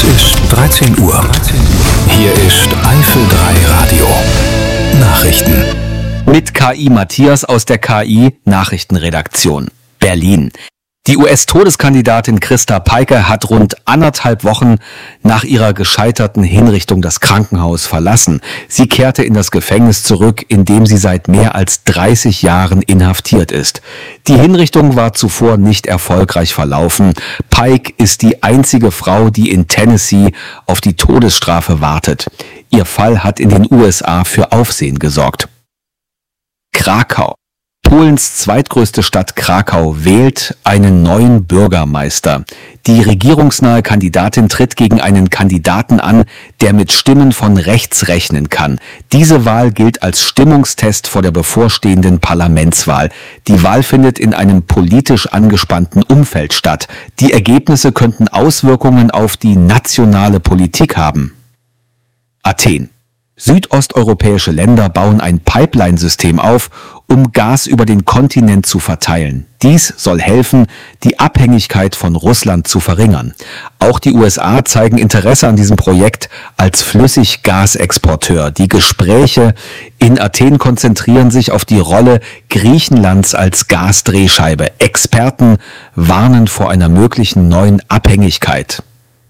ist 13 Uhr. Hier ist Eifel 3 Radio. Nachrichten. Mit KI Matthias aus der KI Nachrichtenredaktion. Berlin. Die US-Todeskandidatin Christa Peiker hat rund 1,5 Wochen nach ihrer gescheiterten Hinrichtung das Krankenhaus verlassen. Sie kehrte in das Gefängnis zurück, in dem sie seit mehr als 30 Jahren inhaftiert ist. Die Hinrichtung war zuvor nicht erfolgreich verlaufen. Pike ist die einzige Frau, die in Tennessee auf die Todesstrafe wartet. Ihr Fall hat in den USA für Aufsehen gesorgt. Krakau. Polens zweitgrößte Stadt Krakau wählt einen neuen Bürgermeister. Die regierungsnahe Kandidatin tritt gegen einen Kandidaten an, der mit Stimmen von rechts rechnen kann. Diese Wahl gilt als Stimmungstest vor der bevorstehenden Parlamentswahl. Die Wahl findet in einem politisch angespannten Umfeld statt. Die Ergebnisse könnten Auswirkungen auf die nationale Politik haben. Athen. Südosteuropäische Länder bauen ein Pipeline-System auf, um Gas über den Kontinent zu verteilen. Dies soll helfen, die Abhängigkeit von Russland zu verringern. Auch die USA zeigen Interesse an diesem Projekt als Flüssiggasexporteur. Die Gespräche in Athen konzentrieren sich auf die Rolle Griechenlands als Gasdrehscheibe. Experten warnen vor einer möglichen neuen Abhängigkeit.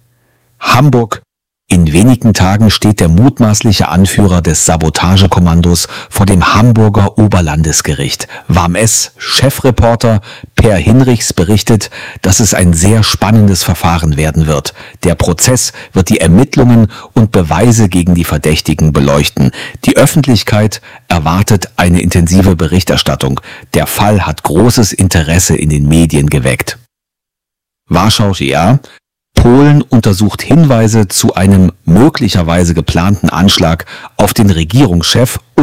Hamburg. In wenigen Tagen steht der mutmaßliche Anführer des Sabotagekommandos vor dem Hamburger Oberlandesgericht. WAMS-Chefreporter Per Hinrichs berichtet, dass es ein sehr spannendes Verfahren werden wird. Der Prozess wird die Ermittlungen und Beweise gegen die Verdächtigen beleuchten. Die Öffentlichkeit erwartet eine intensive Berichterstattung. Der Fall hat großes Interesse in den Medien geweckt. Warschau, ja. Polen untersucht Hinweise zu einem möglicherweise geplanten Anschlag auf den Regierungschef